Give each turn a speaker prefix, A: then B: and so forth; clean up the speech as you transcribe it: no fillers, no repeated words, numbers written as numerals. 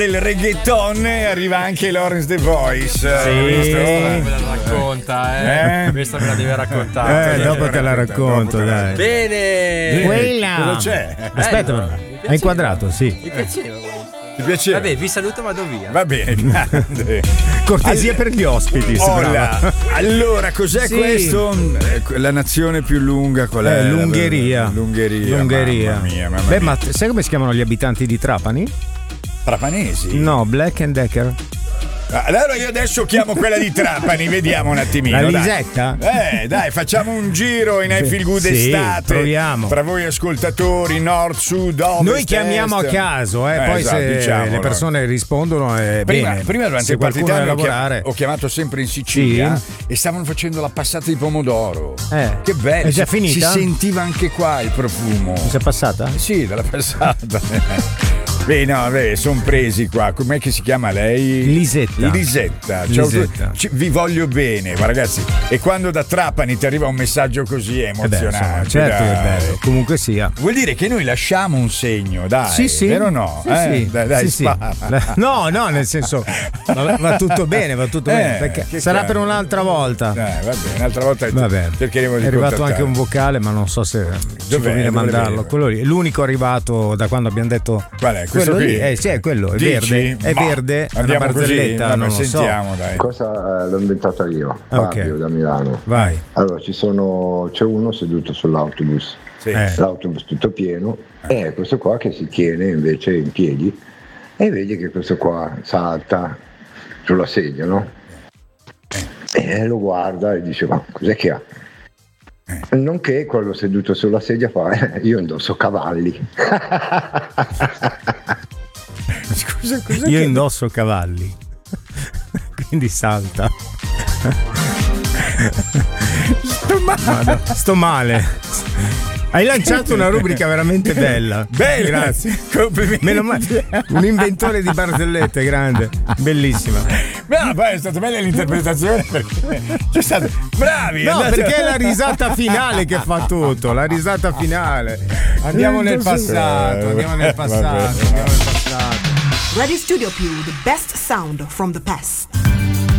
A: del reggaeton arriva anche Lawrence The Voice.
B: Sì,
C: me la racconta, questa me la deve raccontare.
B: Dopo te la racconto, dai.
C: Bene.
B: Quella.
A: Cosa c'è?
B: Aspetta, hai inquadrato, sì.
C: Mi piaceva.
A: Ti piaceva?
C: Vabbè, vi saluto, vado via.
A: Va bene, grande.
B: Cortesia per gli ospiti.
A: Hola. Allora, cos'è questo? La nazione più lunga qual è?
B: L'Ungheria.
A: L'Ungheria. Mamma mia.
B: Beh, ma sai come si chiamano gli abitanti di Trapani?
A: Trapanesi?
B: No, Black and Decker.
A: Allora io adesso chiamo quella di Trapani, vediamo un attimino.
B: La Lisetta?
A: Dai, facciamo un giro in I Feel Good
B: Sì,
A: estate.
B: proviamo.
A: Tra voi ascoltatori, nord, sud, ovest.
B: Noi chiamiamo
A: est.
B: a caso, poi
A: esatto,
B: se
A: diciamolo.
B: le persone rispondono
A: Prima
B: bene.
A: durante
B: se
A: il
B: qualcuno
A: partitano
B: deve lavorare.
A: ho chiamato sempre in Sicilia e stavano facendo la passata di pomodoro. Che bello.
B: È già finita?
A: Si sentiva anche qua il profumo.
B: È già passata?
A: Sì, dalla passata. Beh, no, sono presi qua. Com'è che si chiama lei?
B: Lisetta.
A: Ciao,
B: Lisetta.
A: vi voglio bene, ma ragazzi. E quando da Trapani ti arriva un messaggio così è emozionante.
B: Certo
A: dai.
B: che è bello. Comunque sia.
A: Vuol dire che noi lasciamo un segno, dai.
B: Sì.
A: Vero o no?
B: Sì.
A: Dai,
B: Sì. No, nel senso va tutto bene, perché sarà per un'altra volta.
A: Va bene, un'altra volta cercheremo di
B: È arrivato
A: contattare.
B: anche un vocale, ma non so se ci conviene mandarlo. Quello lì è l'unico arrivato da quando abbiamo detto.
A: Qual è? Questo
B: quello
A: qui?
B: Lì, sì, è quello, è
A: Dici?
B: verde. È
A: Ma
B: verde, è una
A: andiamo così?
B: barzelletta,
A: Vabbè,
B: non lo
A: sentiamo,
B: so.
A: dai.
D: Questa l'ho inventata io, Fabio da Milano.
B: Vai.
D: Allora, c'è uno seduto sull'autobus, l'autobus tutto pieno, e questo qua che si tiene invece in piedi e vedi che questo qua salta sulla sedia, no? E lo guarda e dice: ma cos'è che ha? Nonché quello seduto sulla sedia fa: io indosso cavalli.
A: Scusa,
B: io indosso cavalli. Quindi salta. Sto male. Hai lanciato una rubrica veramente bella.
A: Bene,
B: grazie.
A: Complimenti.
B: Meno male. Un inventore di barzellette grande, bellissima.
A: No, poi è stata bella l'interpretazione perché c'è stato. Bravi!
B: No, perché è la risata finale che fa tutto. La risata finale. Andiamo nel passato.
E: Radio Studio Più, the best sound from the past.